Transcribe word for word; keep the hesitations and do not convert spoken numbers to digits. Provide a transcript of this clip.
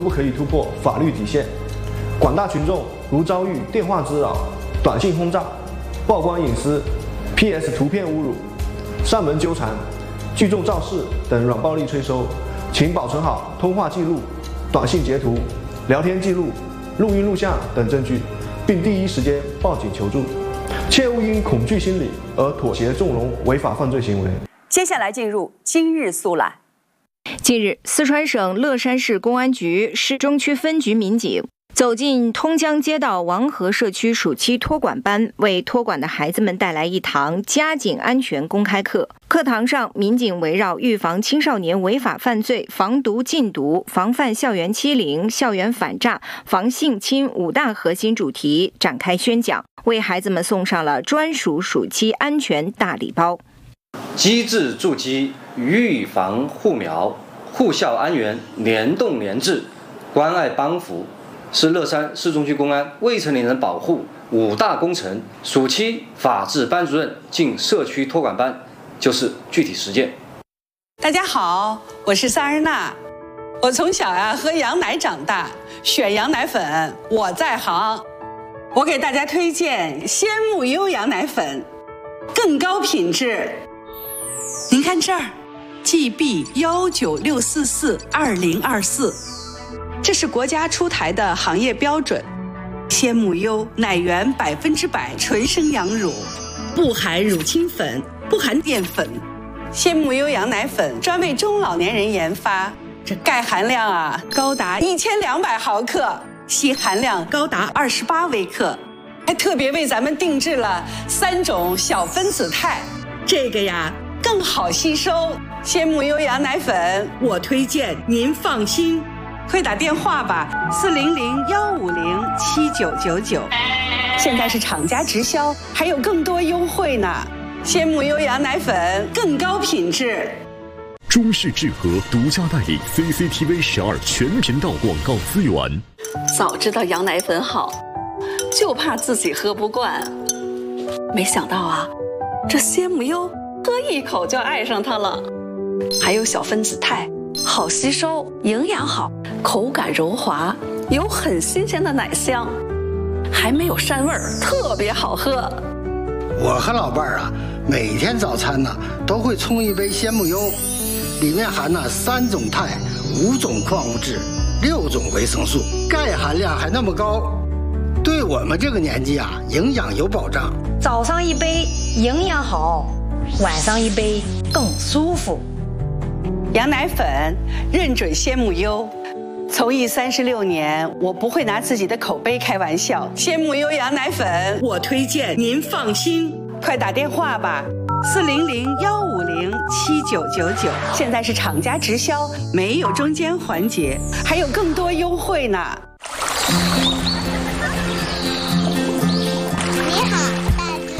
不可以突破法律底线。广大群众如遭遇电话滋扰、短信轰炸、曝光隐私、P S 图片侮辱、上门纠缠、聚众肇事等软暴力催收，请保存好通话记录、短信截图、聊天记录、录音录像等证据，并第一时间报警求助，切勿因恐惧心理而妥协纵容违法犯罪行为。 接下来进入今日速览。 近日，四川省乐山市公安局市中区分局民警走进通江街道王河社区暑期托管班，为托管的孩子们带来一堂家警安全公开课。课堂上，民警围绕预防青少年违法犯罪、防毒禁毒、防范校园欺凌、校园反诈、防性侵五大核心主题展开宣讲，为孩子们送上了专属暑期安全大礼包。 机制筑基，预防护苗，护校安源，联动联治，关爱帮扶，是乐山市中区公安未成年人保护五大工程暑期法治班主任进社区托管班，就是具体实践。 大家好，我是萨日娜。我从小呀、啊、喝羊奶长大，选羊奶粉我在行。我给大家推荐鲜木优羊奶粉，更高品质。您看这儿 ，G B 幺九六四四二零二四，这是国家出台的行业标准。鲜木优奶源百分之百纯生羊乳，不含乳清粉，不含淀粉。鲜木优羊奶粉专为中老年人研发，这钙含量啊高达一千两百毫克，硒含量高达二十八微克，还特别为咱们定制了三种小分子肽，这个呀更好吸收。鲜木优羊奶粉，我推荐您放心。快打电话吧，四零零幺五零七九九九。现在是厂家直销，还有更多优惠呢。鲜木优羊奶粉更高品质。 中视智和独家代理 C C T V 十二全频道广告资源。 早知道羊奶粉好，就怕自己喝不惯。没想到啊，这鲜木优喝一口就爱上它了。还有小分子肽，好吸收，营养好，口感柔滑，有很新鲜的奶香，还没有膻味儿，特别好喝。 我和老伴儿啊，每天早餐呢都会冲一杯鲜木优，里面含了三种肽、五种矿物质、六种维生素，钙含量还那么高，对我们这个年纪啊，营养有保障。 早上一杯营养好，晚上一杯更舒服。 羊奶粉认准鲜木优。从艺三十六年，我不会拿自己的口碑开玩笑。鲜木优羊奶粉，我推荐您放心。快打电话吧，四零零幺五零七九九九。现在是厂家直销，没有中间环节，还有更多优惠呢。